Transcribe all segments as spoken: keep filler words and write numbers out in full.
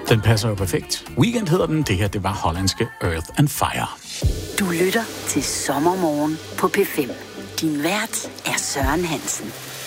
Den passer jo perfekt. Weekend hedder den. Det her, det var hollandske Earth and Fire. Du lytter til Sommermorgen på P fem. Din vært er Søren Hansen.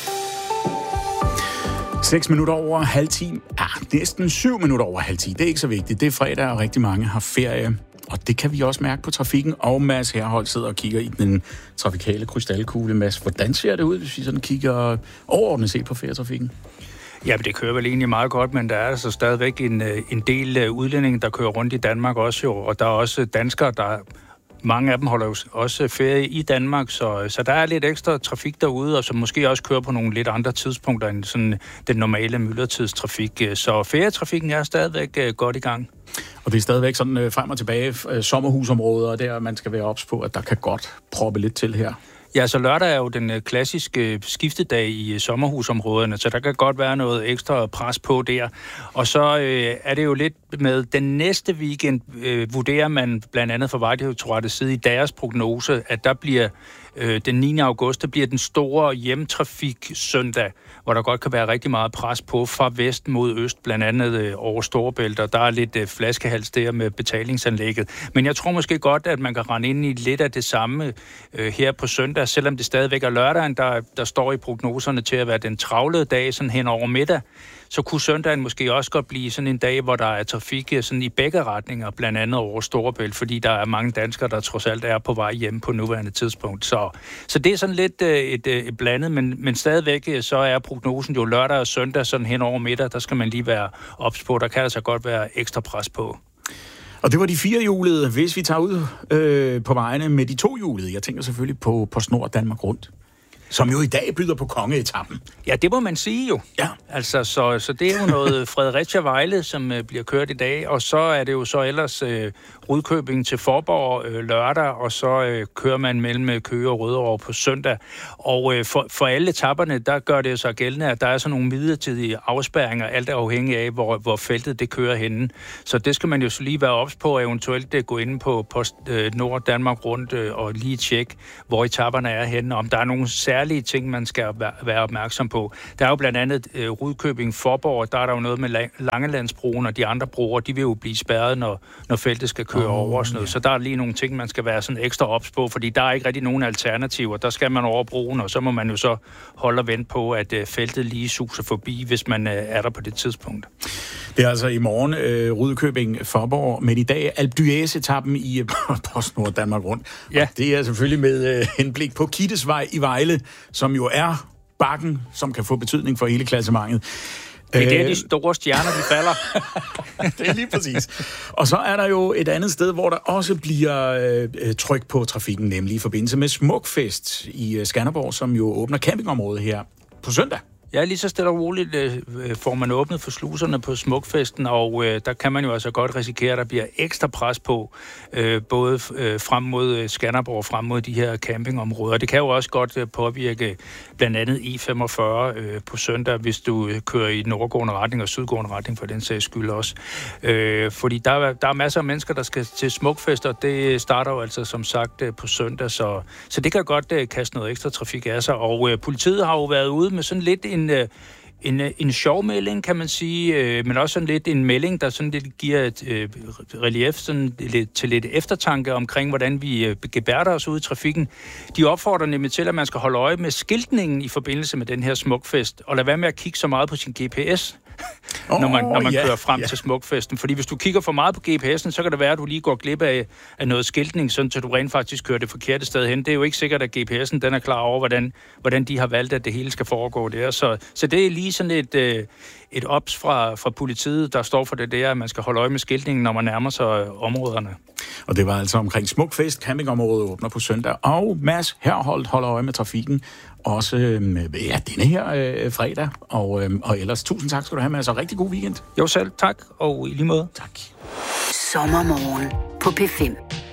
Seks minutter over halv ti. Ah, næsten syv minutter over halv ti. Det er ikke så vigtigt. Det er fredag, og rigtig mange har ferie. Og det kan vi også mærke på trafikken. Og Mads Herholdt sidder og kigger i den trafikale krystalkugle. Mads, hvordan ser det ud, hvis vi sådan kigger overordnet set på ferietrafikken? Ja, det kører vel egentlig meget godt, men der er altså stadigvæk en, en del udlændinge, der kører rundt i Danmark også jo. Og der er også danskere, der... Mange af dem holder jo også ferie i Danmark, så, så der er lidt ekstra trafik derude, og som måske også kører på nogle lidt andre tidspunkter end sådan den normale myldretidstrafik. Så ferietrafikken er stadigvæk godt i gang. Og det er stadigvæk sådan frem og tilbage sommerhusområder, og der man skal være ops på, at der kan godt proppe lidt til her. Ja, så lørdag er jo den klassiske skiftedag i sommerhusområderne, så der kan godt være noget ekstra pres på der. Og så øh, er det jo lidt med den næste weekend, øh, vurderer man blandt andet fra Vejdirektoratets side i deres prognose, at der bliver øh, den niende august, der bliver den store hjemtrafik søndag, hvor der godt kan være rigtig meget pres på fra vest mod øst, blandt andet øh, over Storebælt, og der er lidt øh, flaskehals der med betalingsanlægget. Men jeg tror måske godt, at man kan rende ind i lidt af det samme øh, her på søndag, selvom det stadigvæk er lørdagen, der, der står i prognoserne til at være den travlede dag sådan hen over middag, så kunne søndagen måske også godt blive sådan en dag, hvor der er trafik sådan i begge retninger, blandt andet over Storebælt, fordi der er mange danskere, der trods alt er på vej hjem på nuværende tidspunkt. Så, så det er sådan lidt øh, et, et blandet, men, men stadigvæk så er prognosen jo lørdag og søndag sådan hen over middag, der skal man lige være ops på. Der kan altså godt være ekstra pres på. Og det var de firehjulede. Hvis vi tager ud øh, på vejene med de tohjulede, jeg tænker selvfølgelig på, på Snor Danmark Rundt, som jo i dag byder på kongeetappen. Ja, det må man sige jo. Ja. Altså, så, så det er jo noget Fredericia-Vejle, som øh, bliver kørt i dag, og så er det jo så ellers øh, Rudkøbing til Forborg øh, lørdag, og så øh, kører man mellem Køge og Rødovre på søndag. Og øh, for, for alle etapperne, der gør det så gældende, at der er sådan nogle midlertidige afspærringer, alt er afhængig af, hvor, hvor feltet det kører henne. Så det skal man jo så lige være ops på, og eventuelt det gå ind på Post øh, Nord Danmark Rundt øh, og lige tjekke, hvor etapperne er henne, om der er nogle særlige ting, man skal være opmærksom på. Der er jo blandt andet øh, Rudkøbing Forborg, der er der jo noget med Langelandsbroen, og de andre broer, de vil jo blive spærret, når, når feltet skal køre oh, over og sådan noget. Ja. Så der er lige nogle ting, man skal være sådan ekstra ops på, fordi der er ikke rigtig nogen alternativer. Der skal man over broen, og så må man jo så holde og vente på, at øh, feltet lige suser forbi, hvis man øh, er der på det tidspunkt. Det er altså i morgen øh, Rudkøbing Forborg, men i dag Alpe d'Huez-etappen i øh, PostNord Danmark Rundt. Ja. Og det er selvfølgelig med øh, henblik på Kittesvej i Vejle, som jo er bakken, som kan få betydning for hele klassementet. Det er der, de store stjerner, de falder. Det er lige præcis. Og så er der jo et andet sted, hvor der også bliver øh, tryk på trafikken, nemlig i forbindelse med Smukfest i øh, Skanderborg, som jo åbner campingområdet her på søndag. Ja, lige så stille og roligt øh, får man åbnet for sluserne på Smukfesten, og øh, der kan man jo altså godt risikere, at der bliver ekstra pres på, øh, både øh, frem mod Skanderborg og frem mod de her campingområder. Det kan jo også godt øh, påvirke blandt andet E femogfyrre øh, på søndag, hvis du øh, kører i nordgående retning og sydgående retning for den sags skyld også. Øh, fordi der, der er masser af mennesker, der skal til Smukfest, og det starter jo altså som sagt øh, på søndag, så, så det kan godt øh, kaste noget ekstra trafik af sig. Og øh, politiet har jo været ude med sådan lidt en En, en, en sjov melding, kan man sige, men også sådan lidt en melding, der sådan lidt giver et øh, relief sådan lidt, til lidt eftertanke omkring, hvordan vi øh, gebærder os ud i trafikken. De opfordrer nemlig til, at man skal holde øje med skiltningen i forbindelse med den her Smukfest, og lade være med at kigge så meget på sin G P S, oh, når man, når man yeah, kører frem yeah. til Smukfesten. Fordi hvis du kigger for meget på G P S'en, så kan det være, at du lige går glip af, af noget skiltning, sådan så du rent faktisk kører det forkerte sted hen. Det er jo ikke sikkert, at G P S'en den er klar over, hvordan, hvordan de har valgt, at det hele skal foregå der. Så, så det er lige sådan et, et ops fra, fra politiet, der står for det der, at man skal holde øje med skiltningen, når man nærmer sig områderne. Og det var altså omkring Smukfest. Campingområdet åbner på søndag. Og Mads Herholdt holder øje med trafikken. Også med ja, denne her øh, fredag. Og, øh, og ellers tusind tak skal du have, Mads. Og rigtig god weekend. Jo selv, tak. Og i lige måde. Tak. Sommermorgen på P fem.